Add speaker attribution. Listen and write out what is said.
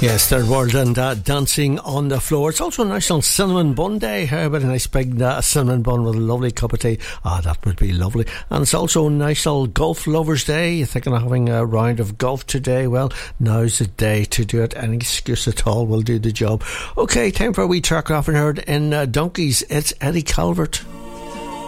Speaker 1: Yes, Third World and Dancing on the Floor. It's also National Cinnamon Bun Day. How about a nice big cinnamon bun with a lovely cup of tea? That would be lovely. And it's also National Golf Lovers Day. You're thinking of having a round of golf today? Well, now's the day to do it. Any excuse at all will do the job. Okay, time for a wee track off and heard in Donkeys. It's Eddie Calvert.